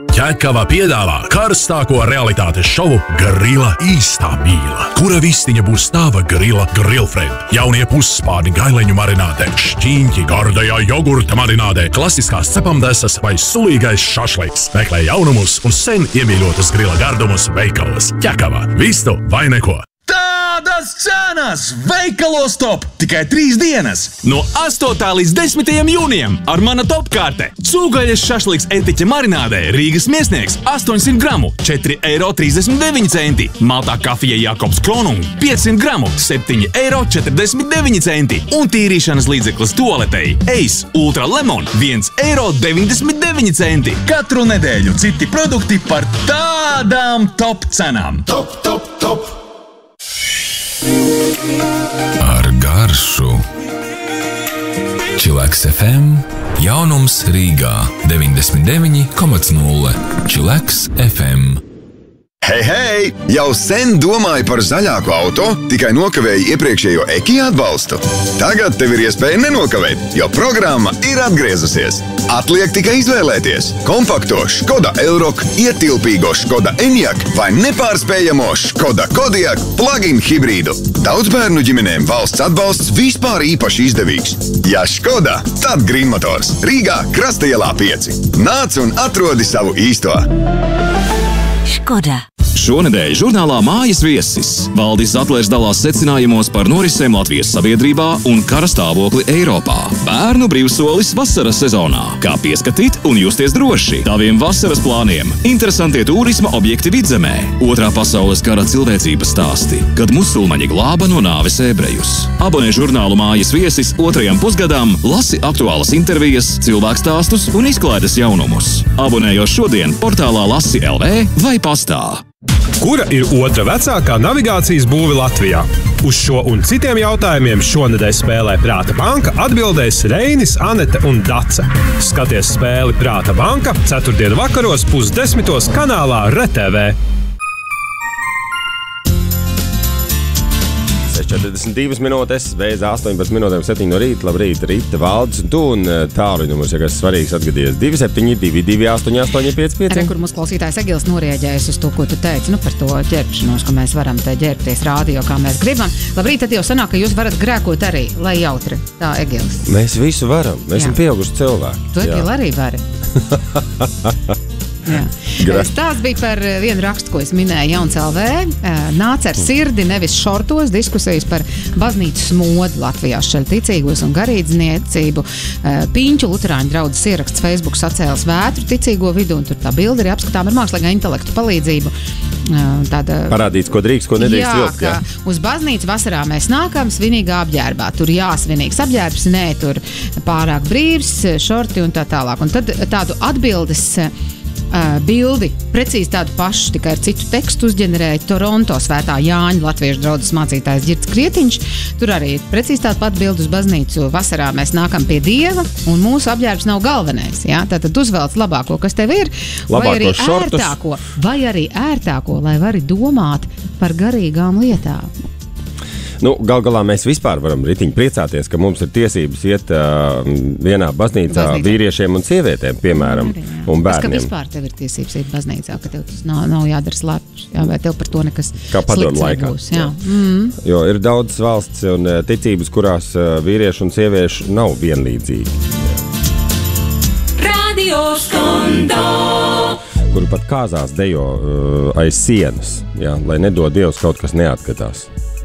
Ķekava piedāvā karstāko realitātes šovu Grila īstā mīla, kura vistiņa būs tava Grila Grillfriend. Jaunie pusspārni gaileņu marinātē, šķīņķi gardajā jogurta marinātē, klasiskās cepamdesas vai sulīgais šašliks. Meklē jaunumus un sen iemīļotus Grila gardumus veikalos. Ķekava, vistu vai neko. Tādas cenas veikalos top tikai 3 dienas. No 8. līdz 10. jūnijam ar mana topkārte. Cūgaļas šašliks etiķa marinādē Rīgas Miesnieks 800 gramu 4,39 eiro. Maltā kafija Jakobs Kronung 500 gramu 7,49 eiro. Un tīrīšanas līdzeklis tualetei Ace Ultra Lemon 1,99 eiro. Katru nedēļu citi produkti par tādām top cenām. Top, top, top! Ar garšu Čileks FM jaunums Rīgā 99,0 Čileks FM. Hei, hei! Jau sen domāju par zaļāku auto, tikai nokavēju iepriekšējo Ekija atbalstu. Tagad tev ir iespēja nenokavēt, jo programma ir atgriezusies. Atliek tikai izvēlēties kompakto Škoda Elroq, ietilpīgo Škoda Enyaq vai nepārspējamo Škoda Kodiaq plug-in hibrīdu. Daudzbērnu ģimenēm valsts atbalsts vispār īpaši izdevīgs. Ja Škoda, tad Green Motors. Rīgā Krasta ielā 5. Nāc un atrodi savu īsto. Škoda. Šonedēļ žurnālā Mājas viesis. Valdis Zatlers dalās secinājumos par norisēm Latvijas sabiedrībā un kara stāvokli Eiropā. Bērnu brīvsolis vasaras sezonā. Kā pieskatīt un justies droši. Taviem vasaras plāniem. Interesantie turisma objekti Vidzemē. Otrā pasaules kara cilvēcības stāsti, kad musulmaņi glāba no nāves ebrejus. Abonē žurnālu Mājas viesis 2. pusgadām, lasi aktuālas intervijas, cilvēkstāstus un izklaides jaunumus. Abonējos šodien portālā Lasi LV vai pastā. Kura ir otra vecākā navigācijas būve Latvijā? Uz šo un citiem jautājumiem šonedēļ spēlē Prāta banka atbildēs Reinis, Anete un Dace. Skaties spēli Prāta banka 4. vakaros 9:30 kanālā RTV. 42 minūtes, bez 18 minūtēm 7 no rīta. Labrīt, Rīta, Valdis un tu un tālu numurs, ja kas svarīgs atgadies 272 88 55. Re, kur mūsu klausītājs Egils norēģējas uz to, ko tu teici, par to ģērbšanos, ka mēs varam te ģērbties rādio, kā mēs gribam. Labrīt, tad jau sanāk, ka jūs varat grēkot arī, lai jautri. Tā, Egils. Mēs visu varam. Mēs esam pieauguši cilvēki. Tu, Egil, arī vari. Stāsts bija par vienu rakstu, ko es minēju Jauns LV. Nāca ar sirdi, nevis šortos, diskusijas par baznīcas modu Latvijā šķeļ ticīgos un garīdzniecību. Piņķu luterāņu draudzes ieraksts Facebook sacēlas vētru ticīgo vidu, un tur tā bilde arī apskatām ar mākslīgā intelektu palīdzību. Parādīts, ko drīkst, ko nedrīkst vilkt. Jā, uz baznīcu vasarā mēs nākam svinīgā apģērbā. Tur jāsvinīgs apģērbs, nē, tur pārāk brīvs, šorti un tā tālāk. Un tad tādu atbildes bildi, precīzi tādu pašu, tikai ar citu tekstu uzģenerēja Toronto Svētā Jāņa latviešu draudzes mācītājs Ģirds Krietiņš. Tur arī ir precīzi tāda pat bildi uz baznīcu. Vasarā mēs nākam pie Dieva, un mūsu apģērbs nav galvenais. Ja? Tātad uzvelc labāko, kas tev ir, vai arī ērtāko, lai vari domāt par garīgām lietām. Gal galā mēs vispār varam ritiņi priecāties, ka mums ir tiesības iet vienā baznīcā vīriešiem un sievietēm, piemēram, un bērniem. Ka vispār tev ir tiesības iet baznīcā, ka tev tas nav jādara slēpš, vai tev par to nekas kā padomu laikā nebūs. Jā. Mm. Jo ir daudz valsts un ticības, kurās vīrieši un sievieši nav vienlīdzīgi. Radio Skondo! Kuri pat kāzās dejo aiz sienas, jā, lai nedod Dievs kaut kas neatkatās.